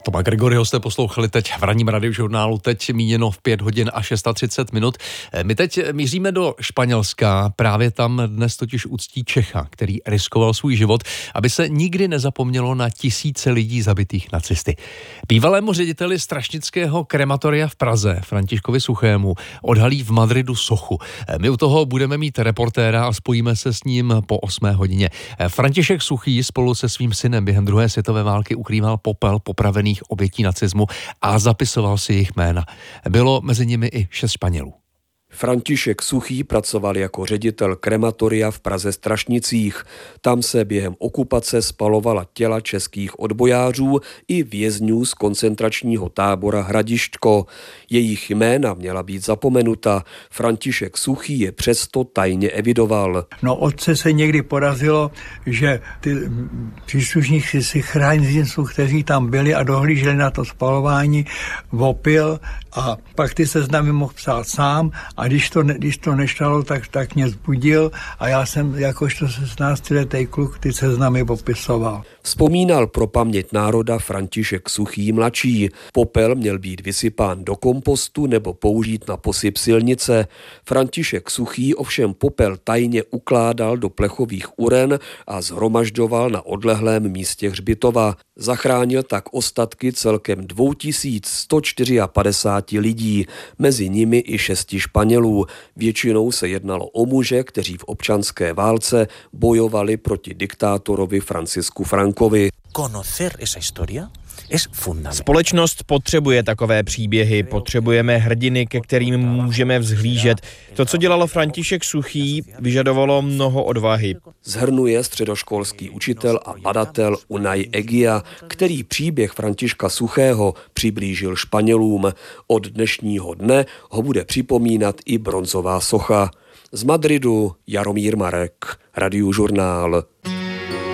Toma Gregoryho jste poslouchali teď v ranním radiožurnálu, teď míněno v 5 hodin a 630 minut. My teď míříme do Španělska, právě tam dnes totiž uctí Čecha, který riskoval svůj život, aby se nikdy nezapomnělo na tisíce lidí zabitých nacisty. Bývalému řediteli strašnického krematoria v Praze, Františkovi Suchému, odhalí v Madridu sochu. My u toho budeme mít reportéra a spojíme se s ním po 8 hodině. František Suchý spolu se svým synem během druhé světové války ukrýval popel popravených obětí nacismu a zapisoval si jejich jména. Bylo mezi nimi i 6 Španělů. František Suchý pracoval jako ředitel krematoria v Praze Strašnicích. Tam se během okupace spalovala těla českých odbojářů i vězňů z koncentračního tábora Hradišťko. Jejich jména měla být zapomenuta. František Suchý je přesto tajně evidoval. No, otce se někdy podařilo, že ty příslušníci si chráninců, kteří tam byli a dohlíželi na to spalování, opil a pak ty seznamy mohl psát sám. A když to nešlo, tak mě zbudil a já jsem jakožto 16letý kluk ty seznamy popisoval. Vzpomínal pro paměť národa František Suchý mladší. Popel měl být vysypán do kompostu nebo použít na posyp silnice. František Suchý ovšem popel tajně ukládal do plechových uren a shromažďoval na odlehlém místě hřbitova. Zachránil tak ostatky celkem 2154 lidí, mezi nimi i 6 Španělů. Většinou se jednalo o muže, kteří v občanské válce bojovali proti diktátorovi Francisku Francovi. Společnost potřebuje takové příběhy, potřebujeme hrdiny, ke kterým můžeme vzhlížet. To, co dělal František Suchý, vyžadovalo mnoho odvahy. Shrnuje středoškolský učitel a badatel Unai Egia, který příběh Františka Suchého přiblížil Španělům. Od dnešního dne ho bude připomínat i bronzová socha. Z Madridu Jaromír Marek, Radiožurnál.